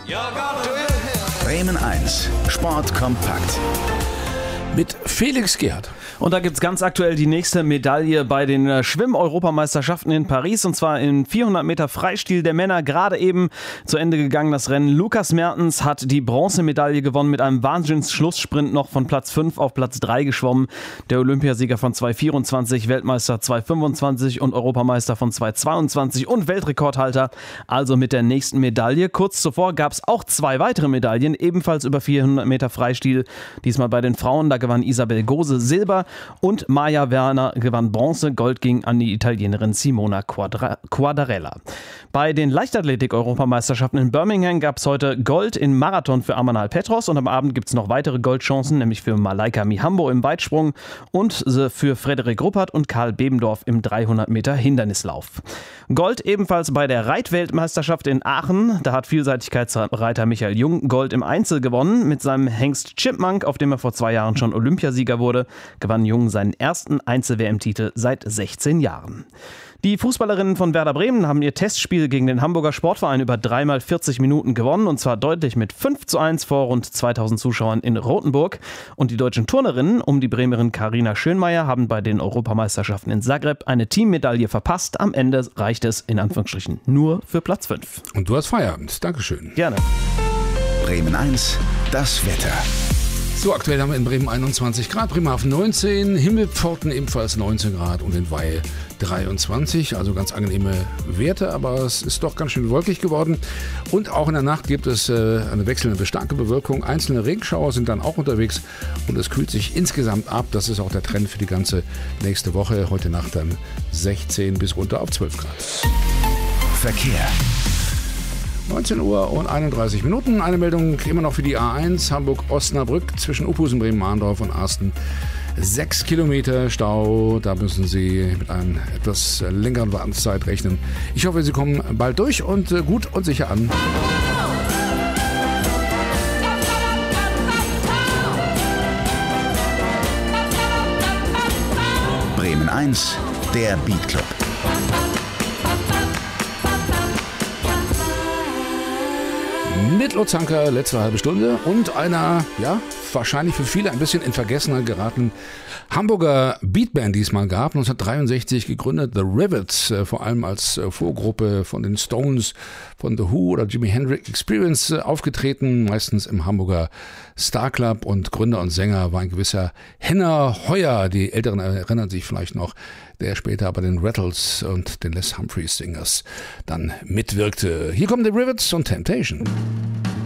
Bremen 1, Sport kompakt. Mit Felix Gerhardt. Und da gibt's ganz aktuell die nächste Medaille bei den Schwimm-Europameisterschaften in Paris. Und zwar in 400 Meter Freistil der Männer. Gerade eben zu Ende gegangen das Rennen. Lukas Mertens hat die Bronzemedaille gewonnen mit einem Wahnsinns-Schlusssprint noch von Platz 5 auf Platz 3 geschwommen. Der Olympiasieger von 2024, Weltmeister 2025 und Europameister von 2022 und Weltrekordhalter. Also mit der nächsten Medaille. Kurz zuvor gab's auch 2 weitere Medaillen, ebenfalls über 400 Meter Freistil. Diesmal bei den Frauen. Da gewann Isabel Gose Silber und Maja Werner gewann Bronze. Gold ging an die Italienerin Simona Quadarella. Bei den Leichtathletik-Europameisterschaften in Birmingham gab es heute Gold in Marathon für Amanal Petros und am Abend gibt es noch weitere Goldchancen, nämlich für Malaika Mihambo im Weitsprung und für Frederik Ruppert und Karl Bebendorf im 300 Meter Hindernislauf. Gold ebenfalls bei der Reitweltmeisterschaft in Aachen. Da hat Vielseitigkeitsreiter Michael Jung Gold im Einzel gewonnen. Mit seinem Hengst Chipmunk, auf dem er vor 2 Jahren schon Olympiasieger wurde, gewann Jung seinen ersten Einzel-WM-Titel seit 16 Jahren. Die Fußballerinnen von Werder Bremen haben ihr Testspiel gegen den Hamburger Sportverein über 3 x 40 Minuten gewonnen und zwar deutlich mit 5:1 vor rund 2000 Zuschauern in Rothenburg. Und die deutschen Turnerinnen um die Bremerin Carina Schönmeier haben bei den Europameisterschaften in Zagreb eine Teammedaille verpasst. Am Ende reicht es in Anführungsstrichen nur für Platz 5. Und du hast Feierabend. Dankeschön. Gerne. Bremen 1, das Wetter. So, aktuell haben wir in Bremen 21 Grad, Bremerhaven 19, Himmelpforten ebenfalls 19 Grad und in Weil 23. Also ganz angenehme Werte, aber es ist doch ganz schön wolkig geworden. Und auch in der Nacht gibt es eine wechselnde bis starke Bewölkung. Einzelne Regenschauer sind dann auch unterwegs und es kühlt sich insgesamt ab. Das ist auch der Trend für die ganze nächste Woche. Heute Nacht dann 16 bis runter auf 12 Grad. Verkehr. 19 Uhr und 31 Minuten. Eine Meldung immer noch für die A1 Hamburg-Osnabrück zwischen Uphusen, Bremen-Mahndorf und Arsten. 6 Kilometer Stau, da müssen Sie mit einer etwas längeren Wartezeit rechnen. Ich hoffe, Sie kommen bald durch und gut und sicher an. Bremen 1, der Beat Club. Mit Lutz Hanker, letzte halbe Stunde und einer, ja, wahrscheinlich für viele ein bisschen in Vergessenheit geraten Hamburger Beatband diesmal gab. 1963 gegründet, The Rivets, vor allem als Vorgruppe von den Stones, von The Who oder Jimi Hendrix Experience aufgetreten, meistens im Hamburger Star Club, und Gründer und Sänger war ein gewisser Henner Heuer. Die Älteren erinnern sich vielleicht noch, der später bei den Rattles und den Les Humphreys Singers dann mitwirkte. Hier kommen The Rivets und Temptation.